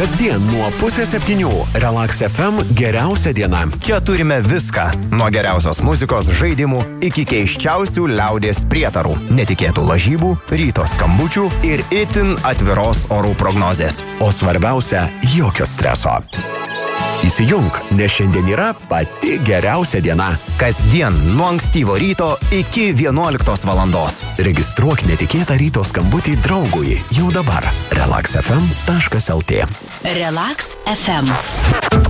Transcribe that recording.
Kasdien nuo 6:30 Relax FM geriausia diena. Čia turime viską. Nuo geriausios muzikos, žaidimų iki keiščiausių liaudies prietarų, netikėtų lažybų, ryto skambučių ir itin atviros orų prognozės. O svarbiausia, jokio streso. Įsijunk, nes šiandien yra pati geriausia diena. Kasdien nuo ankstyvo ryto iki 11 valandos. Registruok netikėtą ryto skambutį draugui jau dabar. relaxfm.lt. Relax FM.